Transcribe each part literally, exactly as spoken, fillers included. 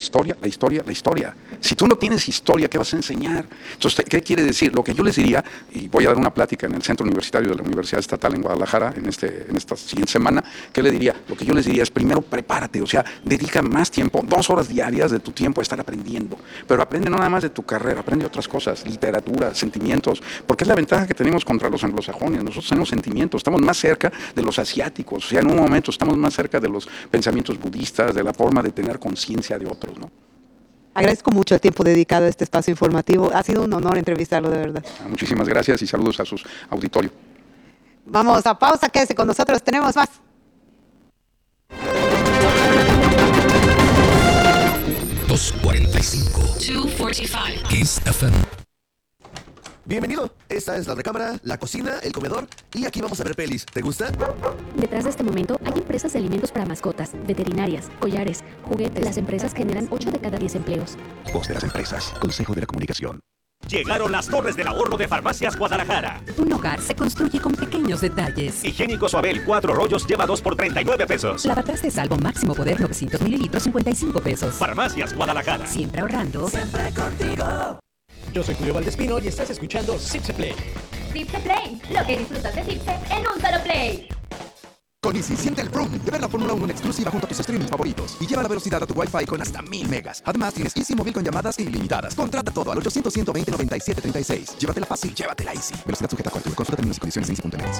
historia, la historia, la historia. Si tú no tienes historia, ¿qué vas a enseñar? Entonces, ¿qué quiere decir? Lo que yo les diría, y voy a dar una plática en el Centro Universitario de la Universidad Estatal en Guadalajara en, este, en esta siguiente semana, ¿qué le diría? Lo que yo les diría es, primero, prepárate, o sea, dedica más tiempo, dos horas diarias de tu tiempo a estar aprendiendo, pero aprende no nada más de tu carrera, aprende otras cosas, literatura, sentimientos, porque es la ventaja que tenemos contra los anglosajones. Nosotros tenemos sentimientos, estamos más cerca de los asiáticos, o sea, en un momento estamos más cerca de los pensamientos budistas, de la forma de tener conciencia de otros, ¿no? Agradezco mucho el tiempo dedicado a este espacio informativo. Ha sido un honor entrevistarlo, de verdad. Muchísimas gracias y saludos a sus auditorios. Vamos a pausa, quédese con nosotros, tenemos más. dos cuarenta y cinco. dos cuarenta y cinco. Kiss F M. Bienvenido, esta es la recámara, la cocina, el comedor y aquí vamos a ver pelis. ¿Te gusta? Detrás de este momento hay empresas de alimentos para mascotas, veterinarias, collares, juguetes. Las empresas generan ocho de cada diez empleos. Voz de las empresas, Consejo de la Comunicación. Llegaron las torres del ahorro de Farmacias Guadalajara. Un hogar se construye con pequeños detalles. Higiénico Suabel, cuatro rollos, lleva dos por treinta y nueve pesos. Lavatrastes Salvo máximo poder novecientos mililitros, cincuenta y cinco pesos. Farmacias Guadalajara. Siempre ahorrando. Siempre contigo. Yo soy Julio Valdespino y estás escuchando Zipse Play. Zipse Play, lo que disfrutas de Zipse en un solo play. Con Easy, siente el boom de ver la Fórmula uno en exclusiva junto a tus streaming favoritos y lleva la velocidad a tu Wi-Fi con hasta mil megas. Además, tienes Easy Móvil con llamadas ilimitadas. Contrata todo al ochocientos, ciento veinte, noventa y siete, treinta y seis. Llévatela fácil, llévatela Easy. Velocidad sujeta a cobertura. Consulta términos y condiciones en easy punto net.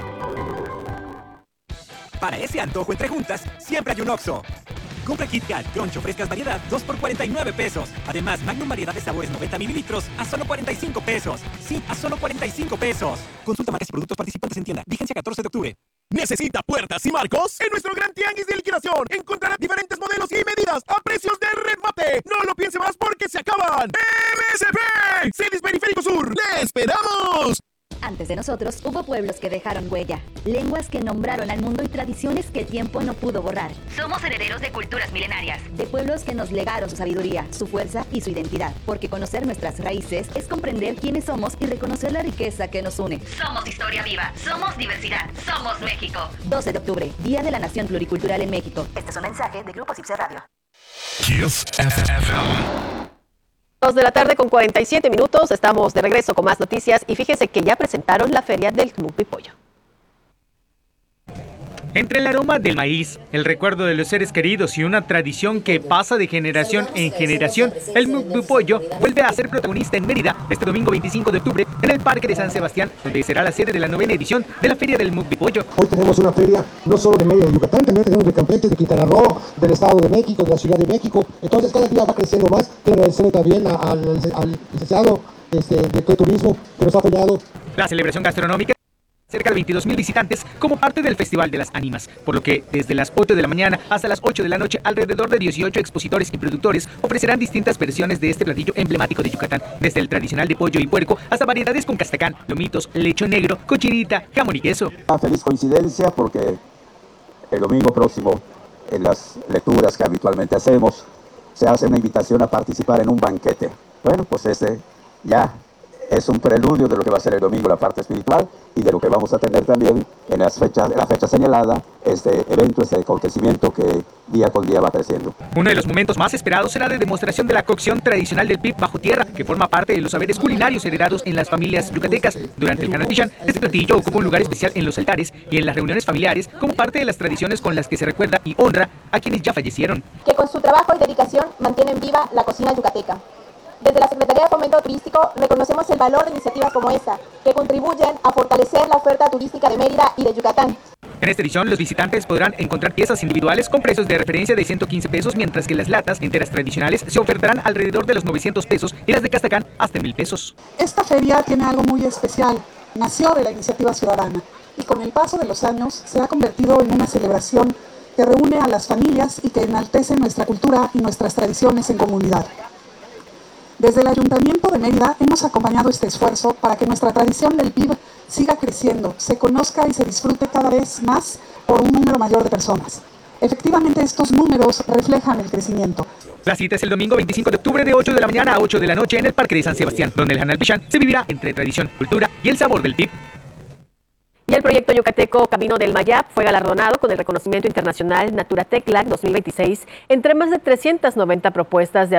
Para ese antojo entre juntas, siempre hay un Oxxo. Compra Kit Kat, Troncho, frescas variedad, dos por cuarenta y nueve pesos. Además, Magnum variedad de sabores noventa mililitros a solo cuarenta y cinco pesos. Sí, a solo cuarenta y cinco pesos. Consulta marcas y productos participantes en tienda. Vigencia catorce de octubre. ¿Necesita puertas y marcos? En nuestro gran tianguis de liquidación encontrará diferentes modelos y medidas a precios de remate. No lo piense más porque se acaban. M S P, Celis Periférico Sur. ¡Le esperamos! Antes de nosotros hubo pueblos que dejaron huella, lenguas que nombraron al mundo y tradiciones que el tiempo no pudo borrar. Somos herederos de culturas milenarias. De pueblos que nos legaron su sabiduría, su fuerza y su identidad. Porque conocer nuestras raíces es comprender quiénes somos y reconocer la riqueza que nos une. Somos historia viva, somos diversidad, somos México. doce de octubre, Día de la Nación Pluricultural en México. Este es un mensaje de Grupo Zipse Radio. Kiss F M. Dos de la tarde con cuarenta y siete minutos, estamos de regreso con más noticias y fíjese que ya presentaron la feria del Mukbipollo. Entre el aroma del maíz, el recuerdo de los seres queridos y una tradición que pasa de generación en generación, el Mukbipollo vuelve a ser protagonista en Mérida este domingo veinticinco de octubre en el Parque de San Sebastián, donde será la sede de la novena edición de la Feria del Mukbipollo. Hoy tenemos una feria no solo de Mérida y Yucatán, también tenemos de Campeche, de Quintana Roo, del Estado de México, de la Ciudad de México. Entonces cada día va creciendo más. Quiero agradecerle también a, al, al licenciado este, de Turismo que nos ha apoyado. La celebración gastronómica cerca de veintidós mil visitantes como parte del Festival de las Ánimas, por lo que desde las ocho de la mañana hasta las ocho de la noche alrededor de dieciocho expositores y productores ofrecerán distintas versiones de este platillo emblemático de Yucatán, desde el tradicional de pollo y puerco hasta variedades con castacán, lomitos, lechón negro, cochinita, jamón y queso. Una feliz coincidencia porque el domingo próximo, en las lecturas que habitualmente hacemos, se hace una invitación a participar en un banquete. Bueno, pues ese ya es un preludio de lo que va a ser el domingo la parte espiritual y de lo que vamos a tener también en las fechas, en la fecha señalada, este evento, este acontecimiento que día con día va creciendo. Uno de los momentos más esperados será la demostración de la cocción tradicional del pib bajo tierra, que forma parte de los saberes culinarios heredados en las familias yucatecas. Durante el Canatillán, este platillo ocupa un lugar especial en los altares y en las reuniones familiares como parte de las tradiciones con las que se recuerda y honra a quienes ya fallecieron. Que con su trabajo y dedicación mantienen viva la cocina yucateca. Desde la Secretaría de Fomento Turístico reconocemos el valor de iniciativas como esta, que contribuyen a fortalecer la oferta turística de Mérida y de Yucatán. En esta edición, los visitantes podrán encontrar piezas individuales con precios de referencia de ciento quince pesos, mientras que las latas enteras tradicionales se ofertarán alrededor de los novecientos pesos y las de castacán hasta mil pesos. Esta feria tiene algo muy especial. Nació de la iniciativa ciudadana y con el paso de los años se ha convertido en una celebración que reúne a las familias y que enaltece nuestra cultura y nuestras tradiciones en comunidad. Desde el Ayuntamiento de Mérida hemos acompañado este esfuerzo para que nuestra tradición del pib siga creciendo, se conozca y se disfrute cada vez más por un número mayor de personas. Efectivamente, estos números reflejan el crecimiento. La cita es el domingo veinticinco de octubre de ocho de la mañana a ocho de la noche en el Parque de San Sebastián, donde el Hanal Pichán se vivirá entre tradición, cultura y el sabor del pib. Y el proyecto yucateco Camino del Mayab fue galardonado con el reconocimiento internacional Naturatec dos mil veintiséis entre más de trescientas noventa propuestas de